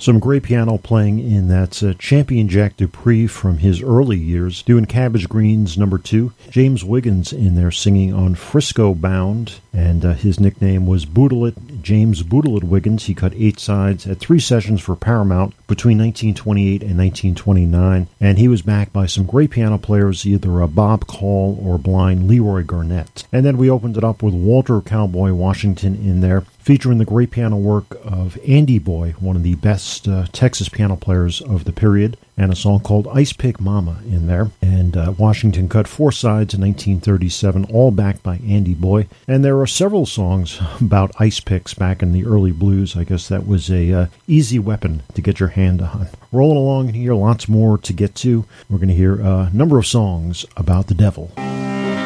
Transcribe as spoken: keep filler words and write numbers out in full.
Some great piano playing in that uh, Champion Jack Dupree from his early years, doing Cabbage Greens number two. James Wiggins in there singing on Frisco Bound, and uh, his nickname was Boodle-It, James Boodle-It Wiggins. He cut eight sides at three sessions for Paramount between nineteen twenty-eight and nineteen twenty-nine, and he was backed by some great piano players, either uh, Bob Call or blind Leroy Garnett. And then we opened it up with Walter Cowboy Washington in there, featuring the great piano work of Andy Boy, one of the best uh, Texas piano players of the period, and a song called Ice Pick Mama in there. And uh, Washington cut four sides in nineteen thirty-seven, all backed by Andy Boy. And there are several songs about ice picks back in the early blues. I guess that was a uh, easy weapon to get your hand on. Rolling along here, lots more to get to. We're going to hear a number of songs about the devil.